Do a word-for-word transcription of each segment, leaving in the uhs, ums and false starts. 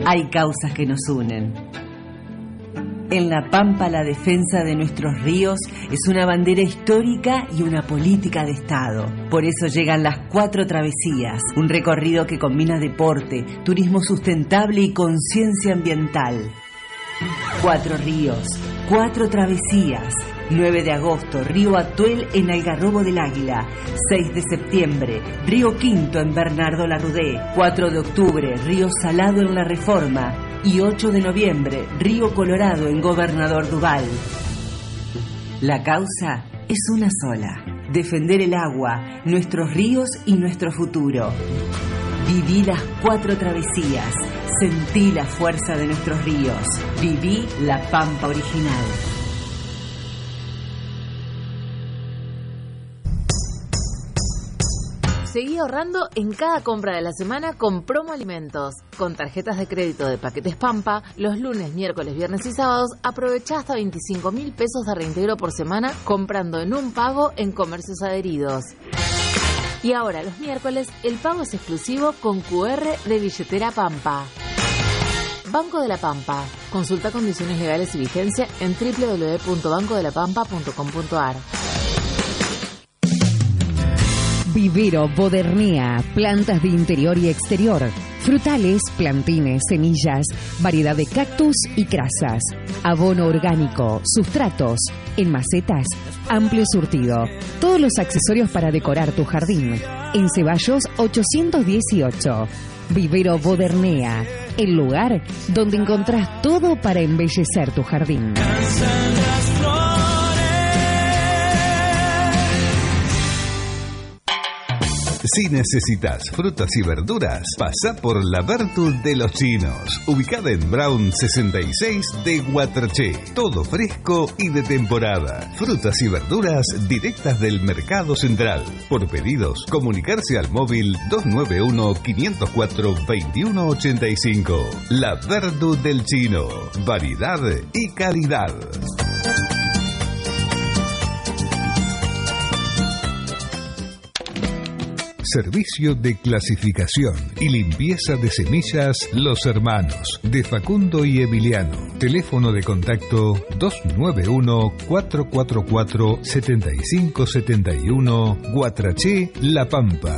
Hay causas que nos unen. En La Pampa, la defensa de nuestros ríos es una bandera histórica y una política de Estado. Por eso llegan las Cuatro Travesías, un recorrido que combina deporte, turismo sustentable y conciencia ambiental. Cuatro ríos, cuatro travesías. nueve de agosto, Río Atuel en Algarrobo del Águila. seis de septiembre, Río Quinto en Bernardo Larrudé. cuatro de octubre, Río Salado en La Reforma. Y ocho de noviembre, Río Colorado en Gobernador Duval. La causa es una sola: defender el agua, nuestros ríos y nuestro futuro. Viví las Cuatro Travesías, sentí la fuerza de nuestros ríos, viví La Pampa original. Seguí ahorrando en cada compra de la semana con Promo Alimentos. Con tarjetas de crédito de Paquetes Pampa, los lunes, miércoles, viernes y sábados, aprovechá hasta veinticinco mil pesos de reintegro por semana comprando en un pago en comercios adheridos. Y ahora, los miércoles, el pago es exclusivo con Q R de Billetera Pampa. Banco de la Pampa. Consulta condiciones legales y vigencia en doble u doble u doble u punto banco de la pampa punto com punto a r. Vivero Bodernea, plantas de interior y exterior, frutales, plantines, semillas, variedad de cactus y crasas, abono orgánico, sustratos, en macetas, amplio surtido, todos los accesorios para decorar tu jardín. En Ceballos ochocientos dieciocho, Vivero Bodernea, el lugar donde encontrás todo para embellecer tu jardín. Si necesitas frutas y verduras, pasa por la Vertu de los Chinos, ubicada en Brown sesenta y seis de Guatraché. Todo fresco y de temporada. Frutas y verduras directas del Mercado Central. Por pedidos, comunicarse al móvil dos nueve uno, cinco cero cuatro, dos uno ocho cinco. La Vertu del Chino. Variedad y calidad. Servicio de clasificación y limpieza de semillas Los Hermanos, de Facundo y Emiliano. Teléfono de contacto dos nueve uno, cuatro cuatro cuatro, siete cinco siete uno, Guatraché, La Pampa.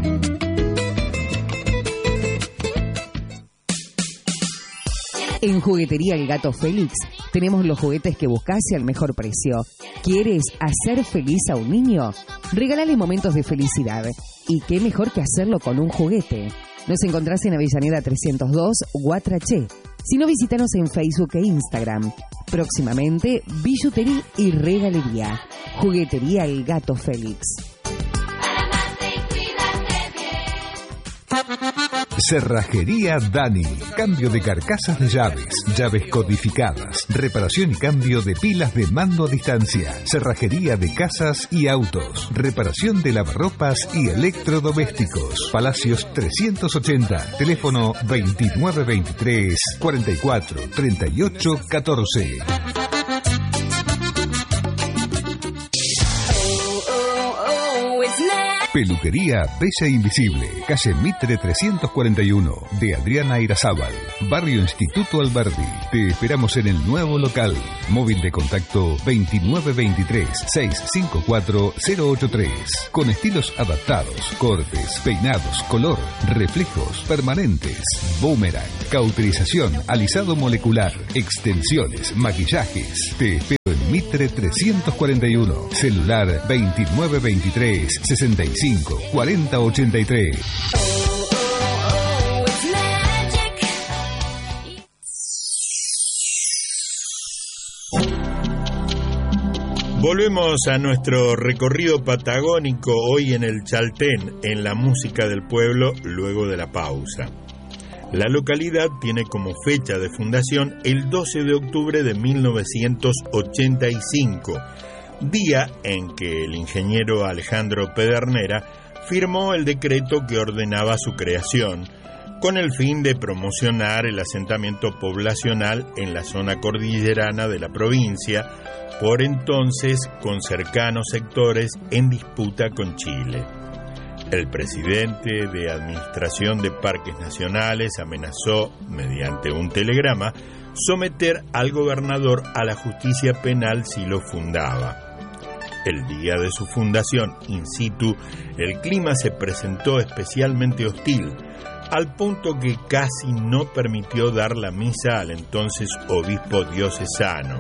En Juguetería El Gato Félix tenemos los juguetes que buscas y al mejor precio. ¿Quieres hacer feliz a un niño? Regálale momentos de felicidad. Y qué mejor que hacerlo con un juguete. Nos encontrás en Avellaneda trescientos dos, Guatraché. Si no, visítanos en Facebook e Instagram. Próximamente, billutería y regalería. Juguetería El Gato Félix. Cerrajería Dani. Cambio de carcasas de llaves, llaves codificadas, reparación y cambio de pilas de mando a distancia, cerrajería de casas y autos, reparación de lavarropas y electrodomésticos. Palacios trescientos ochenta, teléfono veintinueve veintitrés, cuarenta y cuatro, treinta y ocho catorce. Peluquería Bella Invisible, calle Mitre trescientos cuarenta y uno, de Adriana Irazábal, barrio Instituto Alberdi. Te esperamos en el nuevo local. Móvil de contacto veintinueve veintitrés, seiscientos cincuenta y cuatro, cero ochenta y tres. Con estilos adaptados, cortes, peinados, color, reflejos, permanentes, boomerang, cauterización, alisado molecular, extensiones, maquillajes. Te espero en Mitre trescientos cuarenta y uno. Celular veintinueve veintitrés, sesenta y cinco, cuarenta ochenta y tres. Volvemos a nuestro recorrido patagónico hoy en el Chaltén, en la música del pueblo, luego de la pausa. La localidad tiene como fecha de fundación el doce de octubre de mil novecientos ochenta y cinco, día en que el ingeniero Alejandro Pedernera firmó el decreto que ordenaba su creación, con el fin de promocionar el asentamiento poblacional en la zona cordillerana de la provincia, por entonces con cercanos sectores en disputa con Chile. El presidente de Administración de Parques Nacionales amenazó, mediante un telegrama, someter al gobernador a la justicia penal si lo fundaba. El día de su fundación, in situ, el clima se presentó especialmente hostil, al punto que casi no permitió dar la misa al entonces obispo diocesano.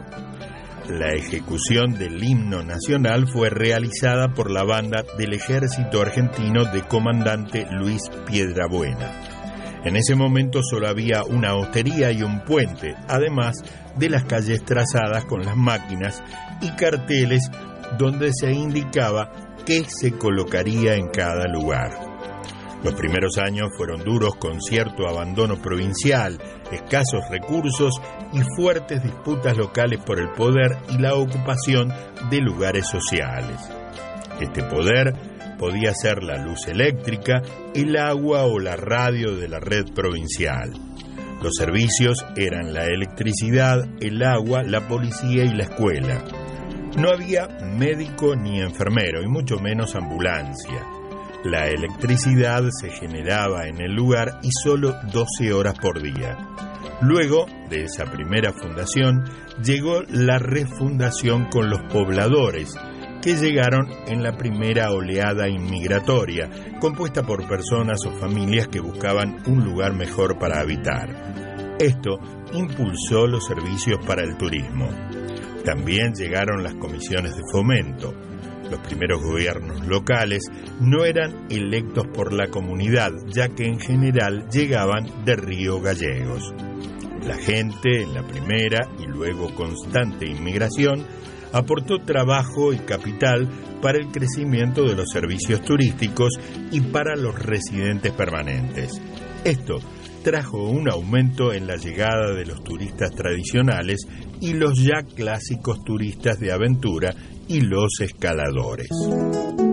La ejecución del himno nacional fue realizada por la banda del ejército argentino de comandante Luis Piedrabuena. En ese momento solo había una hostería y un puente, además de las calles trazadas con las máquinas y carteles donde se indicaba qué se colocaría en cada lugar. Los primeros años fueron duros, con cierto abandono provincial, escasos recursos y fuertes disputas locales por el poder y la ocupación de lugares sociales. Este poder podía ser la luz eléctrica, el agua o la radio de la red provincial. Los servicios eran la electricidad, el agua, la policía y la escuela. No había médico ni enfermero, y mucho menos ambulancia. La electricidad se generaba en el lugar y solo doce horas por día. Luego de esa primera fundación, llegó la refundación con los pobladores, que llegaron en la primera oleada inmigratoria, compuesta por personas o familias que buscaban un lugar mejor para habitar. Esto impulsó los servicios para el turismo. También llegaron las comisiones de fomento. Los primeros gobiernos locales no eran electos por la comunidad, ya que en general llegaban de Río Gallegos. La gente, en la primera y luego constante inmigración, aportó trabajo y capital para el crecimiento de los servicios turísticos y para los residentes permanentes. Esto trajo un aumento en la llegada de los turistas tradicionales y los ya clásicos turistas de aventura y los escaladores.